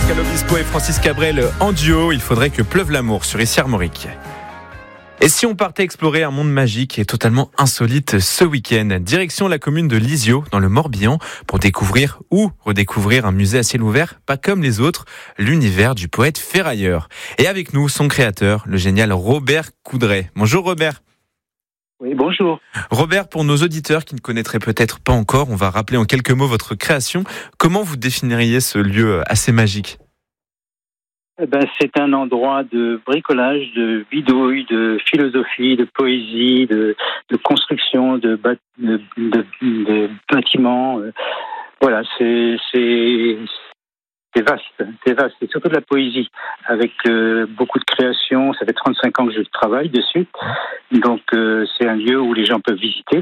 Pascal Obispo et Francis Cabrel en duo. Il faudrait que pleuve l'amour sur Ici Armorique. Et si on partait explorer un monde magique et totalement insolite ce week-end, direction la commune de Lisieux, dans le Morbihan, pour découvrir ou redécouvrir un musée à ciel ouvert, pas comme les autres, l'univers du poète ferrailleur. Et avec nous, son créateur, le génial Robert Coudray. Bonjour Robert. Oui, bonjour. Robert, pour nos auditeurs qui ne connaîtraient peut-être pas encore, on va rappeler en quelques mots votre création. Comment vous définiriez ce lieu assez magique ? C'est un endroit de bricolage, de bidouille, de philosophie, de poésie, de construction, de bâtiments. Voilà, c'est vaste, c'est surtout de la poésie, avec beaucoup de création. Ça fait 35 ans que je travaille dessus, donc c'est un lieu où les gens peuvent visiter.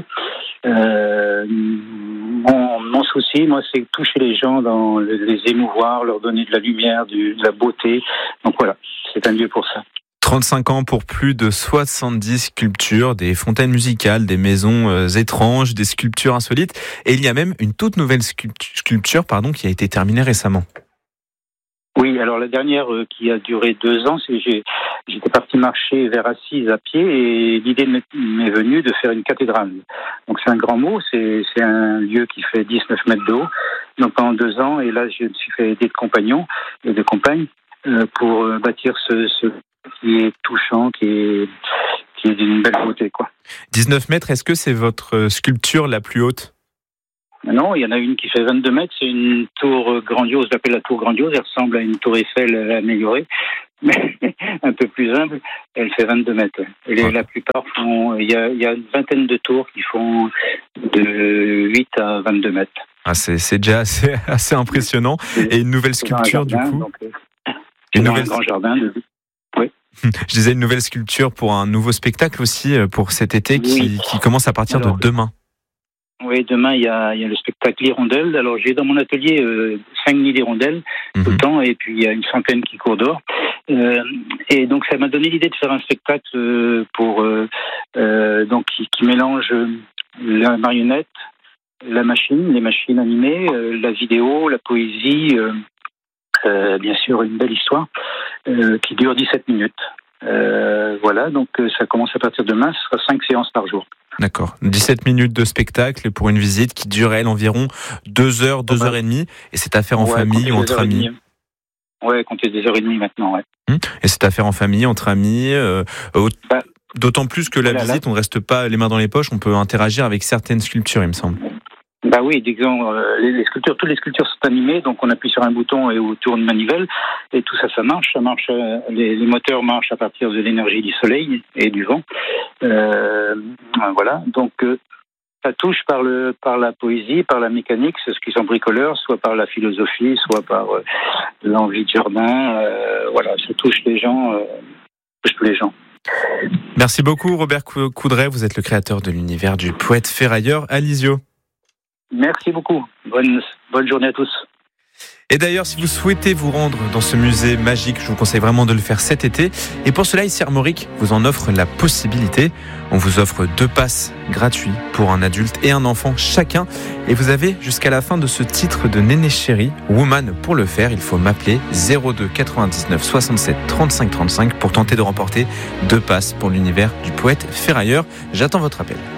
Mon souci, moi, c'est toucher les gens, les émouvoir, leur donner de la lumière, de la beauté. Donc voilà, c'est un lieu pour ça. 35 ans pour plus de 70 sculptures, des fontaines musicales, des maisons étranges, des sculptures insolites. Et il y a même une toute nouvelle sculpture qui a été terminée récemment. Oui, alors la dernière qui a duré 2 ans, j'étais parti marcher vers Assise à pied et l'idée m'est venue de faire une cathédrale. Donc c'est un grand mot, c'est un lieu qui fait 19 mètres de haut. Donc pendant 2 ans, et là je me suis fait aider de compagnons et de compagnes pour bâtir ce qui est touchant, qui est d'une belle beauté, quoi. 19 mètres, est-ce que c'est votre sculpture la plus haute ? Non, il y en a une qui fait 22 mètres, c'est une tour grandiose, je l'appelle la tour grandiose, elle ressemble à une tour Eiffel améliorée, mais un peu plus humble, elle fait 22 mètres. Et la plupart il y a une vingtaine de tours qui font de 8 à 22 mètres. Ah, c'est déjà assez impressionnant. Et une nouvelle sculpture jardin, du coup donc, un grand jardin. Oui. Je disais une nouvelle sculpture pour un nouveau spectacle aussi pour cet été qui commence à partir de demain. Oui, demain, il y a le spectacle L'Hirondelle. Alors, j'ai dans mon atelier 5 nids d'hirondelles tout le temps, et puis il y a une centaine qui courent dehors. Et donc, ça m'a donné l'idée de faire un spectacle qui mélange la marionnette, les machines animées, la vidéo, la poésie, bien sûr, une belle histoire qui dure 17 minutes. Voilà, donc ça commence à partir de demain, ce sera 5 séances par jour. D'accord, 17 minutes de spectacle pour une visite qui dure, elle, environ 2 heures, 2 heures et demie. Et c'est à faire en famille ou entre amis. Ouais, comptez 2h30 maintenant, ouais. Et c'est à faire en famille, entre amis. D'autant plus que la visite, on ne reste pas les mains dans les poches, on peut interagir avec certaines sculptures, il me semble. Bah oui, disons, toutes les sculptures sont animées, donc on appuie sur un bouton et on tourne une manivelle, et tout ça marche, les moteurs marchent à partir de l'énergie du soleil et du vent. Voilà, donc ça touche par la poésie, par la mécanique, c'est ce qui sont bricoleurs, soit par la philosophie, soit par l'envie de jardin. Voilà, ça touche les gens, touche tous les gens. Merci beaucoup Robert Coudray, vous êtes le créateur de l'univers du poète ferrailleur à Lisieux. Merci beaucoup. Bonne journée à tous. Et d'ailleurs, si vous souhaitez vous rendre dans ce musée magique, je vous conseille vraiment de le faire cet été. Et pour cela, Ici Armorique vous en offre la possibilité. On vous offre 2 passes gratuits pour un adulte et un enfant chacun. Et vous avez jusqu'à la fin de ce titre de Néné Chérie, Woman. Pour le faire, il faut m'appeler 02 99 67 35 35 pour tenter de remporter 2 passes pour l'univers du poète ferrailleur. J'attends votre appel.